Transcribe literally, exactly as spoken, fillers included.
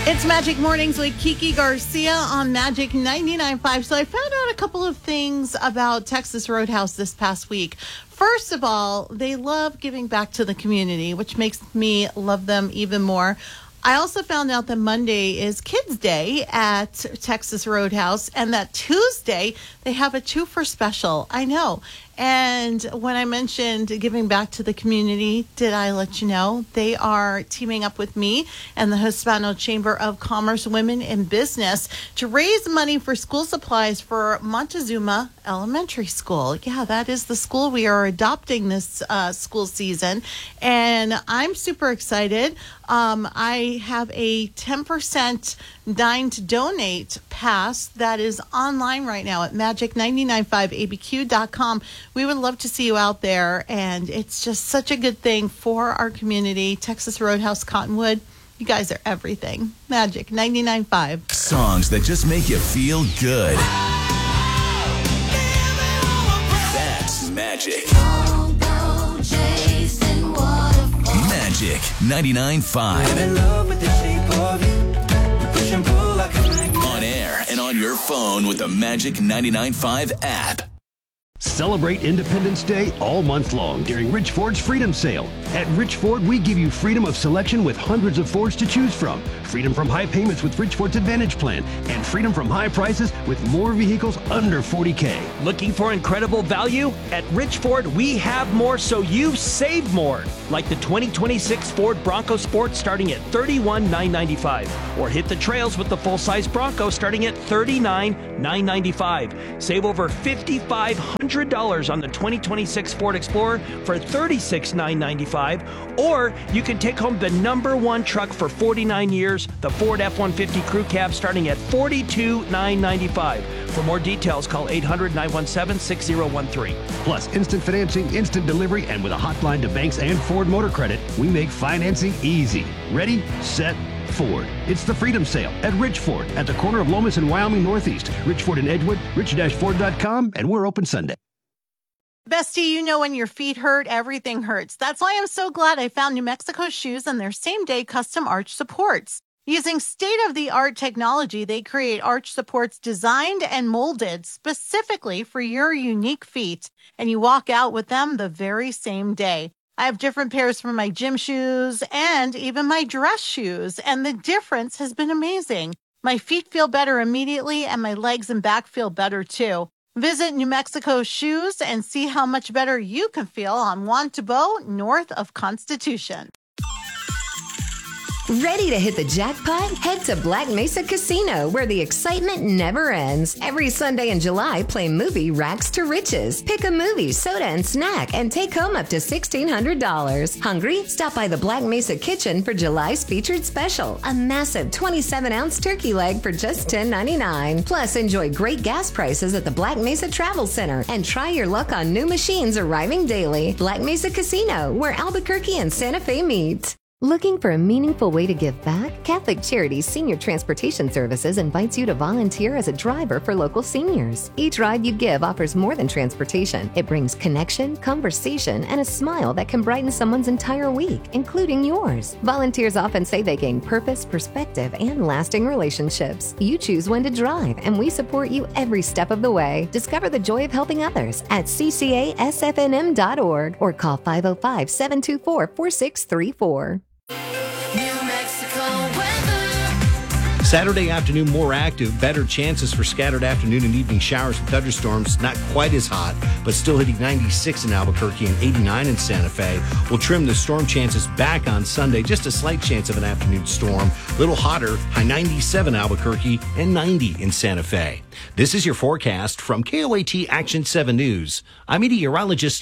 It's Magic Mornings with Kiki Garcia on Magic ninety-nine point five. So I found out a couple of things about Texas Roadhouse this past week. First of all, they love giving back to the community, which makes me love them even more. I also found out that Monday is Kids Day at Texas Roadhouse, and that Tuesday they have a two for special. I know. And when I mentioned giving back to the community, did I let you know they are teaming up with me and the Hispano Chamber of Commerce Women in Business to raise money for school supplies for Montezuma Elementary School. Yeah, that is the school we are adopting this uh, school season, and I'm super excited. Um, I have a ten percent Dine to Donate pass that is online right now at magic nine nine five A B Q dot com. We would love to see you out there, and it's just such a good thing for our community. Texas Roadhouse, Cottonwood, you guys are everything. Magic ninety-nine point five. Songs that just make you feel good. That's Magic. Magic ninety-nine point five. On air and on your phone with the Magic ninety-nine point five app. Celebrate Independence Day all month long during Rich Ford's Freedom Sale. At Rich Ford, we give you freedom of selection with hundreds of Fords to choose from, freedom from high payments with Rich Ford's Advantage Plan, and freedom from high prices with more vehicles under forty K. Looking for incredible value? At Rich Ford, we have more so you save more. Like the twenty twenty-six Ford Bronco Sport starting at thirty-one thousand nine hundred ninety-five dollars. Or hit the trails with the full-size Bronco starting at thirty-nine thousand nine hundred ninety-five dollars. Save over five thousand five hundred dollars on the twenty twenty-six Ford Explorer for thirty-six thousand nine hundred ninety-five dollars. Or you can take home the number one truck for forty-nine years, the Ford F one fifty Crew Cab starting at forty-two thousand nine hundred ninety-five dollars. For more details, call eight hundred nine one seven six zero one three. Plus, instant financing, instant delivery, and with a hotline to banks and Ford Motor Credit, we make financing easy. Ready, set, Ford. It's the Freedom Sale at Rich Ford at the corner of Lomas and Wyoming Northeast. Rich Ford in Edgewood, rich ford dot com, and we're open Sunday. Bestie, you know when your feet hurt, everything hurts. That's why I'm so glad I found New Mexico Shoes and their same-day custom arch supports. Using state-of-the-art technology, they create arch supports designed and molded specifically for your unique feet, and you walk out with them the very same day. I have different pairs for my gym shoes and even my dress shoes, and the difference has been amazing. My feet feel better immediately, and my legs and back feel better too. Visit New Mexico Shoes and see how much better you can feel on Juan Tabo, north of Constitution. Ready to hit the jackpot? Head to Black Mesa Casino, where the excitement never ends. Every Sunday in July, play movie Rags to Riches. Pick a movie, soda, and snack, and take home up to sixteen hundred dollars. Hungry? Stop by the Black Mesa Kitchen for July's featured special. A massive twenty-seven ounce turkey leg for just ten ninety-nine. Plus, enjoy great gas prices at the Black Mesa Travel Center and try your luck on new machines arriving daily. Black Mesa Casino, where Albuquerque and Santa Fe meet. Looking for a meaningful way to give back? Catholic Charities Senior Transportation Services invites you to volunteer as a driver for local seniors. Each ride you give offers more than transportation. It brings connection, conversation, and a smile that can brighten someone's entire week, including yours. Volunteers often say they gain purpose, perspective, and lasting relationships. You choose when to drive, and we support you every step of the way. Discover the joy of helping others at c c a s f n m dot org or call five oh five, seven two four, four six three four. Saturday afternoon more active, better chances for scattered afternoon and evening showers and thunderstorms. Not quite as hot, but still hitting ninety-six in Albuquerque and eighty-nine in Santa Fe. We'll trim the storm chances back on Sunday. Just a slight chance of an afternoon storm. A little hotter, high ninety-seven Albuquerque and ninety in Santa Fe. This is your forecast from K O A T Action seven News. I'm meteorologist